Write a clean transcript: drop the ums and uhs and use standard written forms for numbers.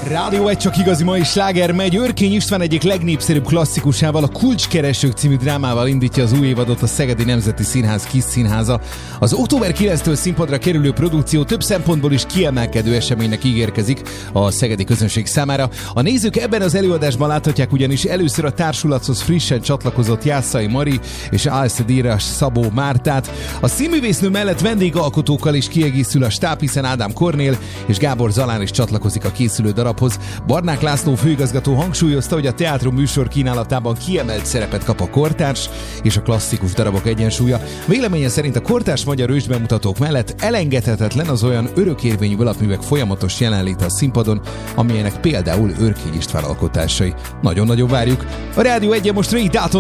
Rádió egy csak igazi mai sláger megy. Örkény István egyik legnépszerűbb klasszikusával, a Kulcskeresők című drámával indítja az új évadot a Szegedi Nemzeti Színház Kis Színháza. Az október 9-től színpadra kerülő produkció több szempontból is kiemelkedő eseménynek ígérkezik a szegedi közönség számára. A nézők ebben az előadásban láthatják ugyanis először a társulathoz frissen csatlakozott Jászai Mari és Alszedíras Szabó Mártát. A színművésznő mellett vendégalkotókkal is kiegészül a stáb, hiszen Ádám Kornél és Gábor Zalán is csatlakozik a készülő darabhoz. Barnák László főigazgató hangsúlyozta, hogy a teátrum műsor kínálatában kiemelt szerepet kap a kortárs és a klasszikus darabok egyensúlya. Véleménye szerint a kortárs magyar ősbemutatók mellett elengedhetetlen az olyan örökérvényű alapművek folyamatos jelenléte a színpadon, amilyenek például Örkény István alkotásai. Nagyon-nagyon várjuk. A Rádió 1-en most Ray Dalton